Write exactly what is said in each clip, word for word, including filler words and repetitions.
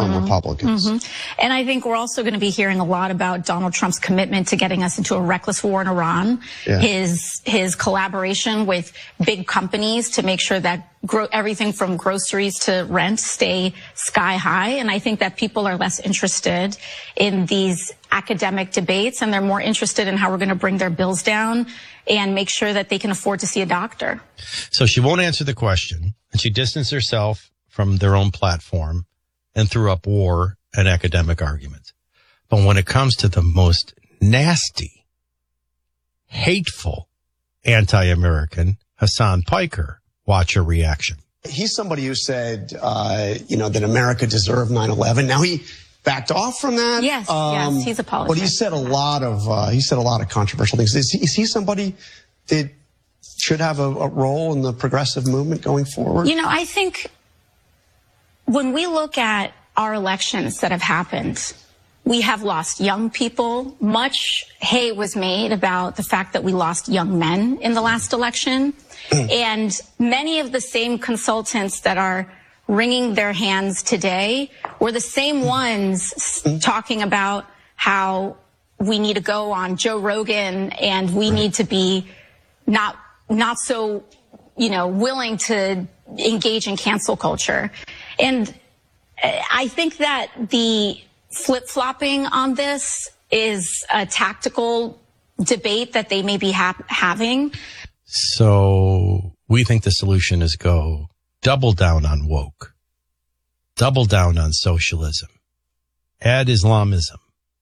from Republicans. Mm-hmm. And I think we're also going to be hearing a lot about Donald Trump's commitment to getting us into a reckless war in Iran, yeah. his his collaboration with big companies to make sure that gro- everything from groceries to rent stay sky high. And I think that people are less interested in these academic debates, and they're more interested in how we're going to bring their bills down and make sure that they can afford to see a doctor. So she won't answer the question, and she distanced herself from their own platform and threw up war and academic arguments. But when it comes to the most nasty, hateful, anti-American, Hassan Piker, watch her reaction. He's somebody who said, uh, you know, that America deserved nine eleven. Now he backed off from that. Yes, um, yes, he's apologized. But he said a lot of, uh, he said a lot of controversial things. Is he, is he somebody that should have a, a role in the progressive movement going forward? You know, I think when we look at our elections that have happened, we have lost young people. Much hay was made about the fact that we lost young men in the last election. And many of the same consultants that are wringing their hands today were the same ones talking about how we need to go on Joe Rogan and we need to be not not so, you know, willing to engage in cancel culture. And I think that the flip-flopping on this is a tactical debate that they may be ha- having. So we think the solution is go double down on woke, double down on socialism, add Islamism,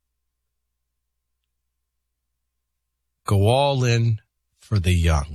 go all in for the young.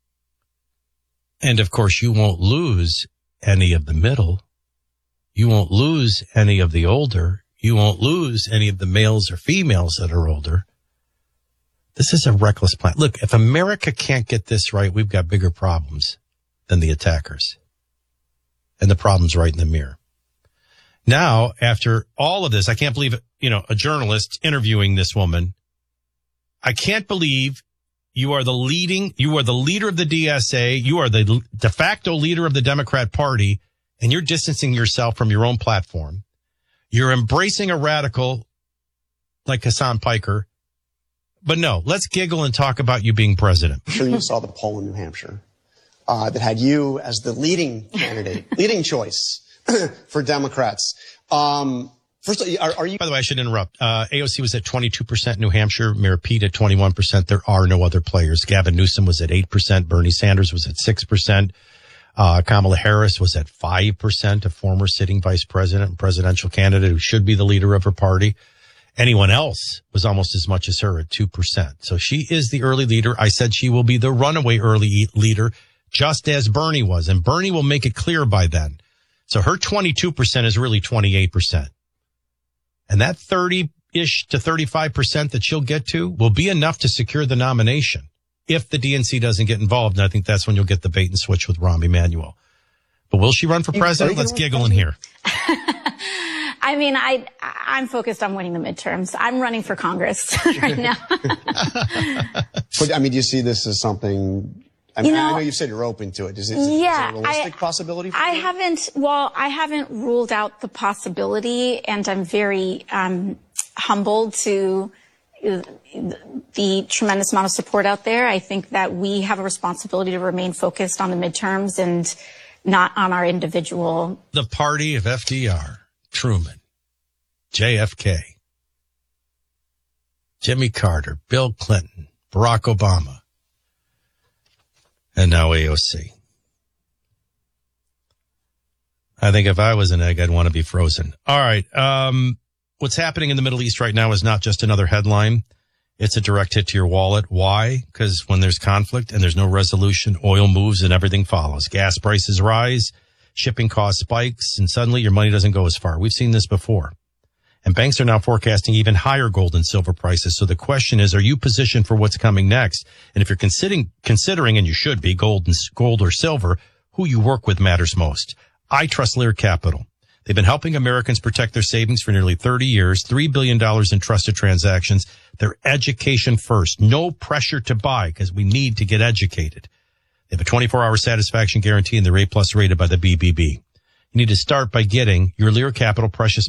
And of course, you won't lose any of the middle. You won't lose any of the older. You won't lose any of the males or females that are older. This is a reckless plan. Look, if America can't get this right, we've got bigger problems than the attackers. And the problem's right in the mirror. Now, after all of this, I can't believe, you know, a journalist interviewing this woman. I can't believe you are the leading, you are the leader of the D S A. You are the de facto leader of the Democrat Party, and you're distancing yourself from your own platform. You're embracing a radical like Hassan Piker. But no, let's giggle and talk about you being president. I'm sure you saw the poll in New Hampshire uh, that had you as the leading candidate, leading choice for Democrats. Um, first, are, are you? By the way, I should interrupt. Uh, A O C was at twenty-two percent New Hampshire, Mayor Pete at twenty-one percent. There are no other players. Gavin Newsom was at eight percent. Bernie Sanders was at six percent. Uh, Kamala Harris was at five percent, a former sitting vice president and presidential candidate who should be the leader of her party. Anyone else was almost as much as her at two percent. So she is the early leader. I said she will be the runaway early leader, just as Bernie was. And Bernie will make it clear by then. So her twenty-two percent is really twenty-eight percent. And that thirty-ish to thirty-five percent that she'll get to will be enough to secure the nomination if the D N C doesn't get involved. And I think that's when you'll get the bait and switch with Rahm Emanuel. But will she run for president? Let's giggle in here. I mean, I, I'm focused on winning the midterms. I'm running for Congress right now. But, I mean, do you see this as something, I mean, you know, I know you said you're open to it. Is it, is yeah, it a realistic I, possibility for I you? haven't, well, I haven't ruled out the possibility, and I'm very um, humbled to the tremendous amount of support out there. I think that we have a responsibility to remain focused on the midterms and not on our individual. The party of F D R. Truman, J F K, Jimmy Carter, Bill Clinton, Barack Obama, and now A O C. I think if I was an egg, I'd want to be frozen. All right. Um, what's happening in the Middle East right now is not just another headline. It's a direct hit to your wallet. Why? Because when there's conflict and there's no resolution, oil moves and everything follows. Gas prices rise. Shipping cost spikes, and suddenly your money doesn't go as far. We've seen this before. And banks are now forecasting even higher gold and silver prices. So the question is, are you positioned for what's coming next? And if you're considering, considering, and you should be, gold and gold or silver, who you work with matters most. I trust Lear Capital. They've been helping Americans protect their savings for nearly thirty years, three billion dollars in trusted transactions. They're education first. No pressure to buy because we need to get educated. They have a twenty-four hour satisfaction guarantee, and they're A plus rated by the B B B. You need to start by getting your Lear Capital Precious